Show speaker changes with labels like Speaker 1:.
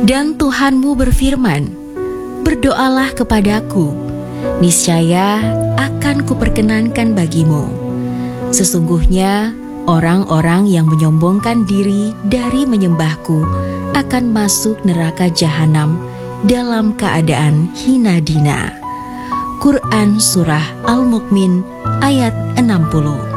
Speaker 1: Dan Tuhanmu berfirman, berdoalah kepadaku, niscaya akan kuperkenankan bagimu. Sesungguhnya orang-orang yang menyombongkan diri dari menyembahku akan masuk neraka jahanam dalam keadaan hina dina. Quran Surah Al-Mu'min ayat 60.